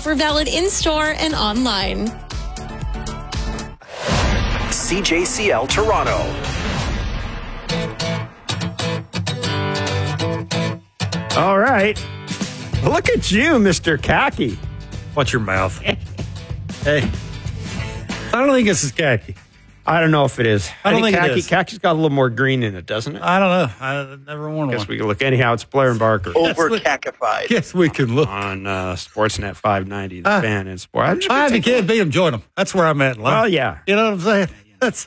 Offer valid in-store and online. CJCL Toronto. All right. Look at you, Mr. Khaki. Watch your mouth. Hey. I don't think this is khaki. I don't know if it is. I don't think khaki, it is. Khaki's got a little more green in it, doesn't it? I don't know. I've never worn one. Guess we can look. Anyhow, it's Blair and Barker Over-cacified. Guess we can look. on Sportsnet 590, the fan and sport. I had the kid beat him, join him. That's where I'm at in life. Well, yeah. You know what I'm saying? That's.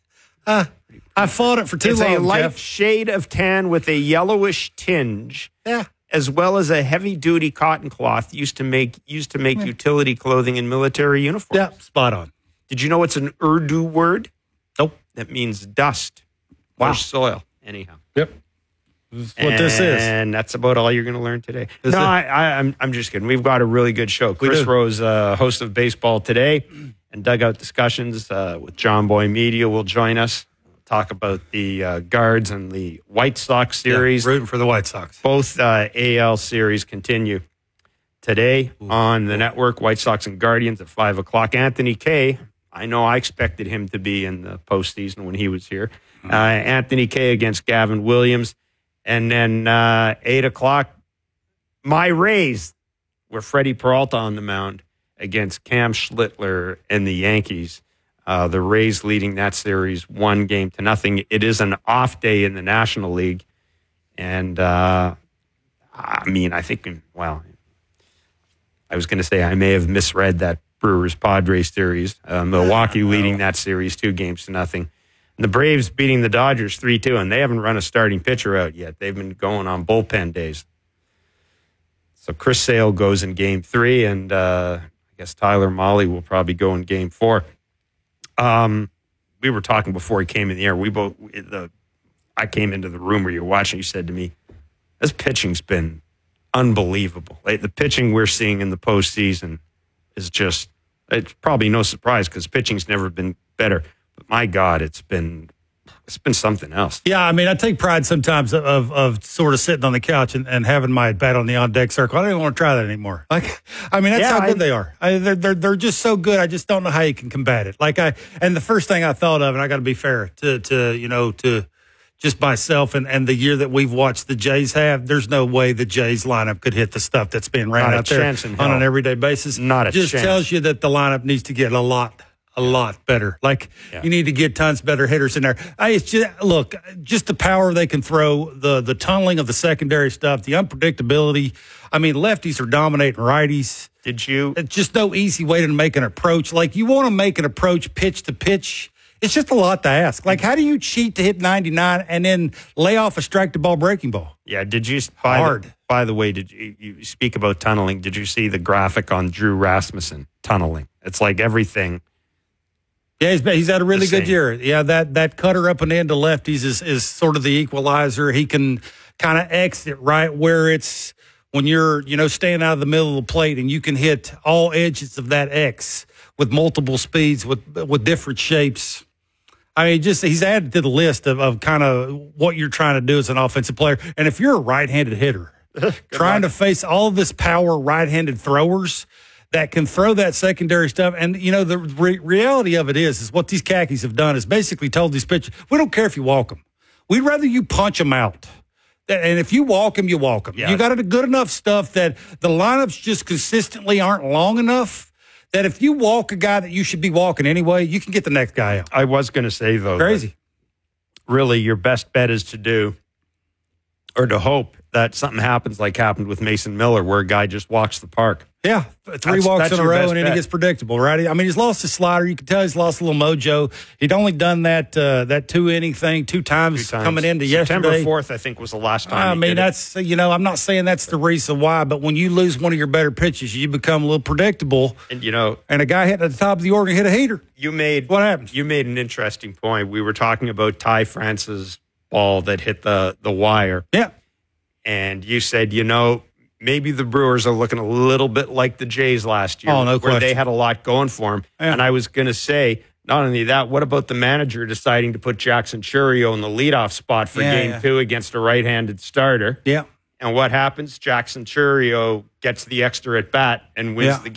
I fought it for too It's long, a light Jeff. shade of tan with a yellowish tinge. Yeah. As well as a heavy-duty cotton cloth used to make utility clothing in military uniforms. Yeah, spot on. Did you know it's an Urdu word? Nope. That means dust Wow. or soil. Anyhow, Yep. This is what this is. And that's about all you're going to learn today. Is No, it? I'm just kidding. We've got a really good show. Chris do. Rose, host of Baseball Today and Dugout Discussions with John Boy Media, will join us. Talk about the Guards and the White Sox series. Yeah, rooting for the White Sox. Both AL series continue today on the network. White Sox and Guardians at 5 o'clock. Anthony Kay, I know I expected him to be in the postseason when he was here. Anthony Kay against Gavin Williams. And then 8 o'clock, my Rays, where Freddie Peralta on the mound against Cam Schlittler and the Yankees. The Rays leading that series 1-0. It is an off day in the National League. And, I think, I was going to say I may have misread that Brewers-Padres series. Milwaukee leading that series 2-0. And the Braves beating the Dodgers 3-2, and they haven't run a starting pitcher out yet. They've been going on bullpen days. So Chris Sale goes in Game 3, and I guess Tyler Mahle will probably go in Game 4. We were talking before he came in the air. I came into the room where you're watching. You said to me, "This pitching's been unbelievable. Like, the pitching we're seeing in the postseason is just—it's probably no surprise because pitching's never been better. But my God, it's been something else." Yeah, I mean, I take pride sometimes of sort of sitting on the couch and having my bat on the on-deck circle. I don't even want to try that anymore. Like, I mean, that's how good they are. They're just so good. I just don't know how you can combat it. And the first thing I thought of, and I got to be fair to just myself and the year that we've watched the Jays have, there's no way the Jays lineup could hit the stuff that's being ran out there on an everyday basis. Not a chance. Just tells you that the lineup needs to get a lot better. You need to get tons better hitters in there. It's just the power they can throw, the tunneling of the secondary stuff, the unpredictability. I mean, lefties are dominating righties. It's just no easy way to make an approach. Like, you want to make an approach pitch to pitch. It's just a lot to ask. Like, how do you cheat to hit 99 and then lay off a strike to ball breaking ball? Yeah, did you? Hard. By the way, did you speak about tunneling? Did you see the graphic on Drew Rasmussen tunneling? It's like everything. Yeah, he's had a really good year. Yeah, that cutter up and into lefties is sort of the equalizer. He can kind of exit right where it's when you're, staying out of the middle of the plate, and you can hit all edges of that X with multiple speeds, with different shapes. I mean, he's added to the list of kind of what you're trying to do as an offensive player. And if you're a right-handed hitter, trying to face all of this power right-handed throwers that can throw that secondary stuff. And, the reality of it is what these khakis have done is basically told these pitchers, we don't care if you walk them. We'd rather you punch them out. And if you walk them, you walk them. Yeah. You got good enough stuff that the lineups just consistently aren't long enough that if you walk a guy that you should be walking anyway, you can get the next guy out. I was going to say, though, crazy. Really, your best bet is to hope that something happens like happened with Mason Miller, where a guy just walks the park. Yeah, three walks in a row, and then he gets predictable, right? I mean, he's lost his slider. You can tell he's lost a little mojo. He'd only done that 2-inning thing two times coming into September yesterday. 4th, I think, was the last time. I mean, that's, I'm not saying that's the reason why, but when you lose one of your better pitches, you become a little predictable. And, and a guy hitting at the top of the order hit a heater. What happens? You made an interesting point. We were talking about Ty France's ball that hit the wire. Yeah. And you said, maybe the Brewers are looking a little bit like the Jays last year, where question. They had a lot going for them. Yeah. And I was going to say, not only that, what about the manager deciding to put Jackson Chourio in the leadoff spot for Game 2 against a right-handed starter? Yeah. And what happens? Jackson Chourio gets the extra at bat and wins the game.